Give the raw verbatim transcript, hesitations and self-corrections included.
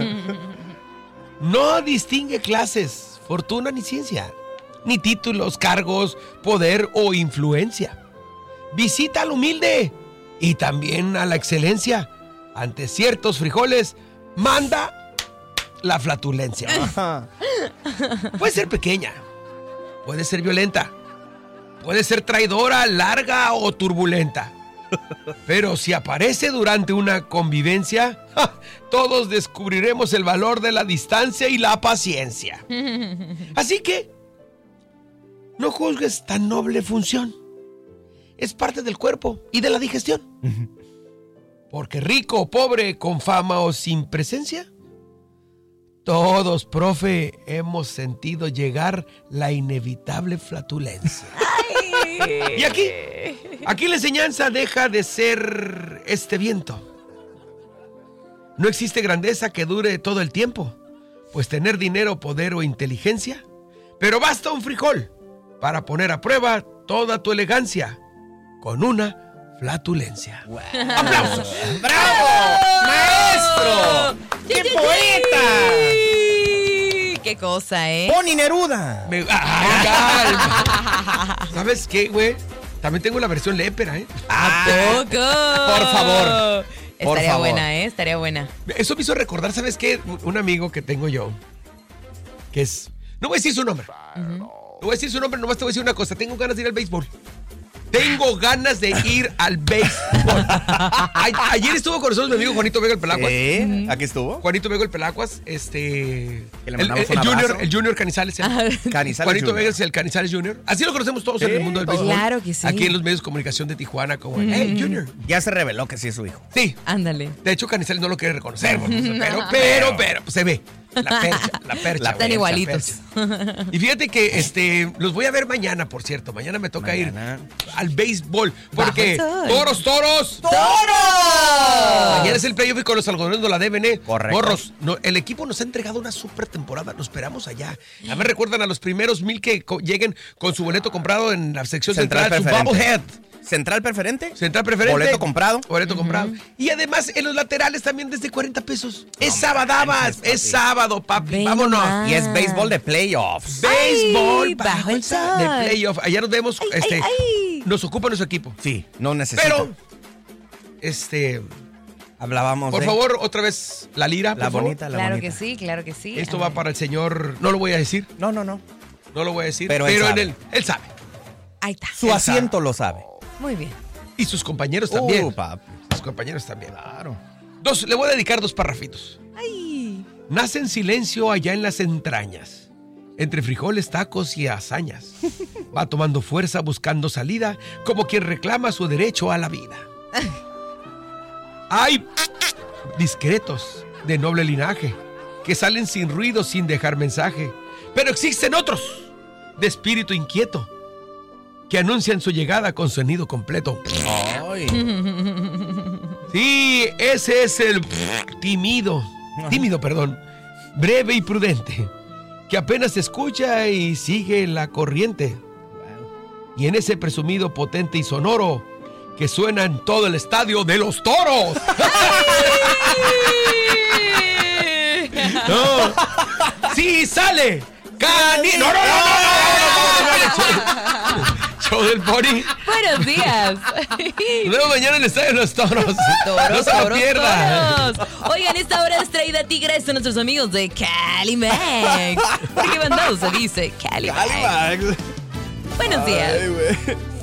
No distingue clases, fortuna ni ciencia, ni títulos, cargos, poder o influencia. Visita al humilde y también a la excelencia. Ante ciertos frijoles, manda la flatulencia. Puede ser pequeña, puede ser violenta, puede ser traidora, larga o turbulenta. Pero si aparece durante una convivencia, ¡ja!, todos descubriremos el valor de la distancia y la paciencia. Así que, no juzgues tan noble función. Es parte del cuerpo y de la digestión. Porque rico o pobre, con fama o sin presencia, todos, profe, hemos sentido llegar la inevitable flatulencia. Y aquí, aquí la enseñanza deja de ser este viento. No existe grandeza que dure todo el tiempo, pues tener dinero, poder o inteligencia, pero basta un frijol para poner a prueba toda tu elegancia con una flatulencia. Wow. ¡Aplausos! ¡Bravo! ¡Maestro! ¡Qué poeta! ¡Qué cosa, eh! ¡Pony Neruda! Me... ¡Ay, ¿sabes qué, güey? También tengo la versión lépera, ¿eh? ¿A poco? Por favor. Por Estaría favor. buena, ¿eh? Estaría buena. Eso me hizo recordar, ¿sabes qué? Un amigo que tengo yo, que es... No voy a decir su nombre. Uh-huh. No voy a decir su nombre, nomás te voy a decir una cosa. Tengo ganas de ir al béisbol. Tengo ganas de ir al béisbol. A- ayer estuvo con nosotros mi amigo Juanito Vega el Pelacuas. ¿Eh? ¿Aquí estuvo? Juanito Vega el Pelacuas, este... Que le el, mandamos el, un el Junior, abrazo. el Junior Canizales. ¿eh? Canizales Juanito Junior. Vega es el Canizales Junior. Así lo conocemos todos Sí, en el mundo del béisbol. Claro que sí. Aquí en los medios de comunicación de Tijuana, como, hey, Junior. Ya se reveló que sí es su hijo. Sí. Ándale. De hecho, Canizales no lo quiere reconocer. Pero, pero, pero, pues, se ve. La percha, la percha. La Están percha, igualitos. percha. Y fíjate que este, los voy a ver mañana, por cierto. Mañana me toca Mañana. ir al béisbol. Porque Bajo el sol. toros, toros. ¡Toro! Mañana es el playoff y con los algodones no la deben, ¿eh? Correcto. Morros, no, el equipo nos ha entregado una super temporada. Nos esperamos allá. A ver, recuerdan a los primeros mil que co- lleguen con su boleto comprado en la sección Central central, su preferente. bobblehead. ¿Central preferente? Central preferente. ¿Boleto comprado? Boleto uh-huh. comprado. Y además en los laterales también desde cuarenta pesos. No, es sabadabas. Es sábado, papi. Ven Vámonos. nomás. Y es béisbol de playoffs. Béisbol Ay, bajo el sol. de playoff. Allá nos vemos. Ay, este, ay, ay. Nos ocupa nuestro equipo. Sí, no necesito. Pero, este, Hablábamos por de... favor, otra vez la lira. La por favor. bonita, la Claro bonita. que sí, claro que sí. Esto A va ver. para el señor. No lo voy a decir. No, no, no. No lo voy a decir. Pero Pero, él en sabe. él, él sabe. Ahí está. Su asiento lo sabe. Muy bien. Y sus compañeros también. Uh, papi. Sus compañeros también. Claro. Dos, le voy a dedicar dos parrafitos. Ay. Nace en silencio allá en las entrañas, entre frijoles, tacos y hazañas. Va tomando fuerza buscando salida, como quien reclama su derecho a la vida. Hay discretos de noble linaje que salen sin ruido, sin dejar mensaje. Pero existen otros de espíritu inquieto que anuncian su llegada con sonido completo. Ay. Sí, ese es el tímido, tímido, perdón, breve y prudente, que apenas escucha y sigue la corriente. Y en ese presumido, potente y sonoro que suena en todo el estadio de los toros. No. Sí, sale. Cani... No, no, no, no, no, no, no, no, no. Show del Pony. Buenos días. Nos vemos mañana en el estadio de los toros. Toros, No se lo toros, pierda. toros. Oigan, esta hora es traída a ti gracias a nuestros amigos de Calimax. Porque mandado se dice Calimax. Calimax. Buenos días. Ay, güey.